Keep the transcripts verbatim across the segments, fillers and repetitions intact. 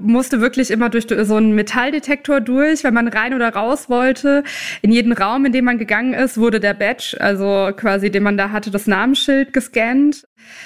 musste wirklich immer durch so einen Metalldetektor durch, wenn man rein oder raus wollte. In jeden Raum, in den man gegangen ist, wurde der Badge, also quasi, den man da hatte, das Namensschild gescannt.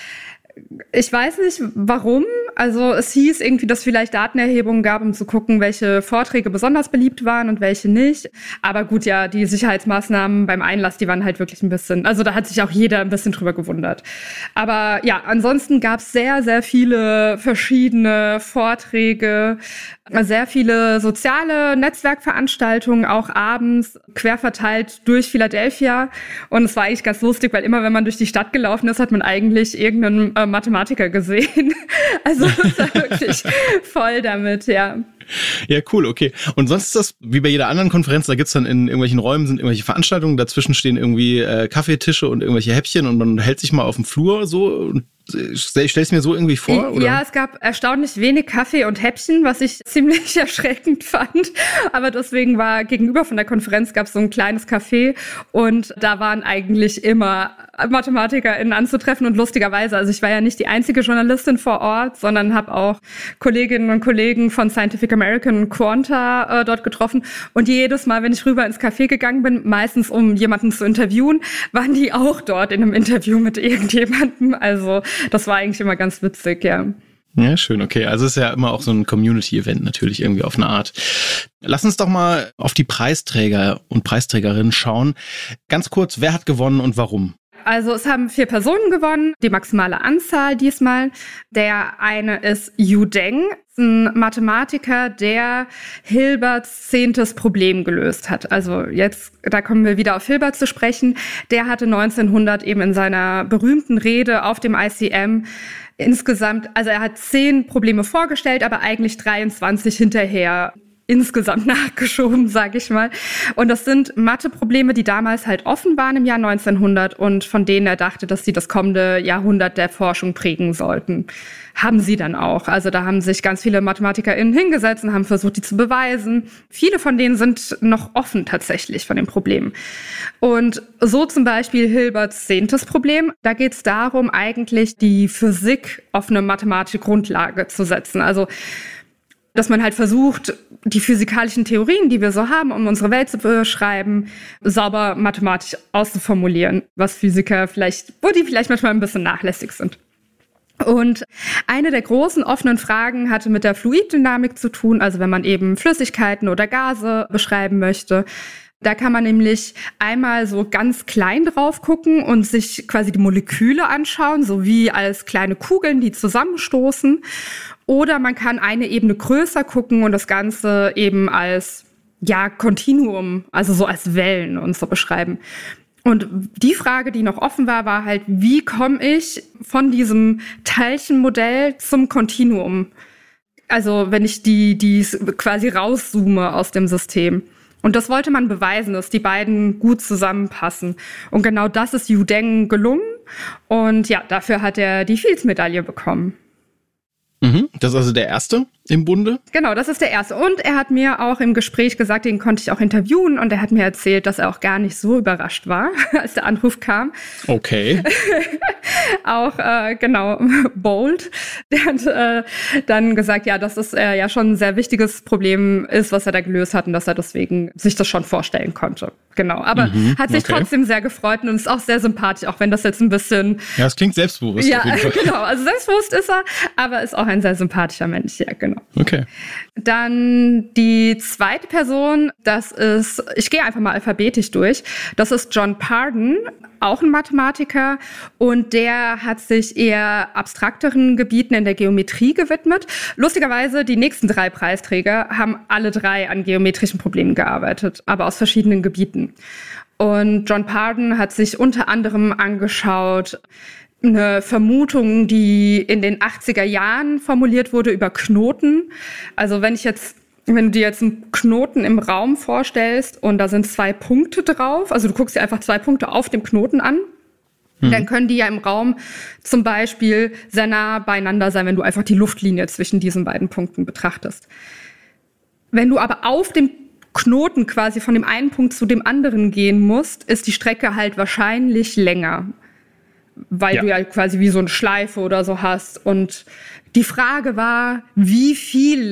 Ich weiß nicht, warum. Also es hieß irgendwie, dass es vielleicht Datenerhebungen gab, um zu gucken, welche Vorträge besonders beliebt waren und welche nicht. Aber gut, ja, die Sicherheitsmaßnahmen beim Einlass, die waren halt wirklich ein bisschen, also da hat sich auch jeder ein bisschen drüber gewundert. Aber ja, ansonsten gab es sehr, sehr viele verschiedene Vorträge, sehr viele soziale Netzwerkveranstaltungen, auch abends, quer verteilt durch Philadelphia. Und es war eigentlich ganz lustig, weil immer, wenn man durch die Stadt gelaufen ist, hat man eigentlich irgendeinen äh, Mathematiker gesehen. Also es war wirklich voll damit, ja. Ja, cool, okay. Und sonst ist das, wie bei jeder anderen Konferenz, da gibt's dann in irgendwelchen Räumen sind irgendwelche Veranstaltungen, dazwischen stehen irgendwie äh, Kaffeetische und irgendwelche Häppchen und man hält sich mal auf dem Flur so und stell, stell's mir so irgendwie vor, oder? Ja, es gab erstaunlich wenig Kaffee und Häppchen, was ich ziemlich erschreckend fand. Aber deswegen war gegenüber von der Konferenz gab es so ein kleines Café und da waren eigentlich immer MathematikerInnen anzutreffen und lustigerweise, also ich war ja nicht die einzige Journalistin vor Ort, sondern habe auch Kolleginnen und Kollegen von Scientific American und Quanta äh, dort getroffen und jedes Mal, wenn ich rüber ins Café gegangen bin, meistens um jemanden zu interviewen, waren die auch dort in einem Interview mit irgendjemandem, also das war eigentlich immer ganz witzig, ja. Ja, schön, okay. Also es ist ja immer auch so ein Community-Event natürlich irgendwie auf eine Art. Lass uns doch mal auf die Preisträger und Preisträgerinnen schauen. Ganz kurz, wer hat gewonnen und warum? Also es haben vier Personen gewonnen, die maximale Anzahl diesmal. Der eine ist Yu Deng, ein Mathematiker, der Hilberts zehntes Problem gelöst hat. Also jetzt, da kommen wir wieder auf Hilbert zu sprechen. Der hatte neunzehnhundert eben in seiner berühmten Rede auf dem I C M insgesamt, also er hat zehn Probleme vorgestellt, aber eigentlich dreiundzwanzig hinterher insgesamt nachgeschoben, sage ich mal. Und das sind Mathe-Probleme, die damals halt offen waren im Jahr neunzehnhundert und von denen er dachte, dass sie das kommende Jahrhundert der Forschung prägen sollten. Haben sie dann auch. Also da haben sich ganz viele MathematikerInnen hingesetzt und haben versucht, die zu beweisen. Viele von denen sind noch offen tatsächlich von den Problemen. Und so zum Beispiel Hilberts zehntes Problem. Da geht es darum, eigentlich die Physik auf eine mathematische Grundlage zu setzen. Also dass man halt versucht, die physikalischen Theorien, die wir so haben, um unsere Welt zu beschreiben, sauber mathematisch auszuformulieren, was Physiker vielleicht, wo die vielleicht manchmal ein bisschen nachlässig sind. Und eine der großen offenen Fragen hatte mit der Fluiddynamik zu tun, also wenn man eben Flüssigkeiten oder Gase beschreiben möchte. Da kann man nämlich einmal so ganz klein drauf gucken und sich quasi die Moleküle anschauen, so wie als kleine Kugeln, die zusammenstoßen. Oder man kann eine Ebene größer gucken und das Ganze eben als, ja, Kontinuum, also so als Wellen und so beschreiben. Und die Frage, die noch offen war, war halt, wie komme ich von diesem Teilchenmodell zum Kontinuum? Also wenn ich die, die quasi rauszoome aus dem System. Und das wollte man beweisen, dass die beiden gut zusammenpassen. Und genau das ist Yu Deng gelungen. Und ja, dafür hat er die Fields-Medaille bekommen. Mhm, das ist also der erste im Bunde? Genau, das ist der erste. Und er hat mir auch im Gespräch gesagt, den konnte ich auch interviewen. Und er hat mir erzählt, dass er auch gar nicht so überrascht war, als der Anruf kam. Okay. Auch, äh, genau, bold. Der hat äh, dann gesagt, ja, dass es äh, ja schon ein sehr wichtiges Problem ist, was er da gelöst hat und dass er deswegen sich das schon vorstellen konnte. Genau, aber mhm, hat sich okay. trotzdem sehr gefreut und ist auch sehr sympathisch, auch wenn das jetzt ein bisschen... Ja, es klingt selbstbewusst. Ja, auf jeden Fall. Genau, also selbstbewusst ist er, aber ist auch ein sehr sympathischer Mensch, ja, genau. Okay. Dann die zweite Person, das ist, ich gehe einfach mal alphabetisch durch, das ist John Pardon, auch ein Mathematiker, und der hat sich eher abstrakteren Gebieten in der Geometrie gewidmet. Lustigerweise, die nächsten drei Preisträger haben alle drei an geometrischen Problemen gearbeitet, aber aus verschiedenen Gebieten. Und John Pardon hat sich unter anderem angeschaut, eine Vermutung, die in den achtziger Jahren formuliert wurde über Knoten. Also wenn ich jetzt, wenn du dir jetzt einen Knoten im Raum vorstellst und da sind zwei Punkte drauf, also du guckst dir einfach zwei Punkte auf dem Knoten an, hm. dann können die ja im Raum zum Beispiel sehr nah beieinander sein, wenn du einfach die Luftlinie zwischen diesen beiden Punkten betrachtest. Wenn du aber auf dem Knoten quasi von dem einen Punkt zu dem anderen gehen musst, ist die Strecke halt wahrscheinlich länger. Weil ja. du ja quasi wie so eine Schleife oder so hast. Und die Frage war, wie viel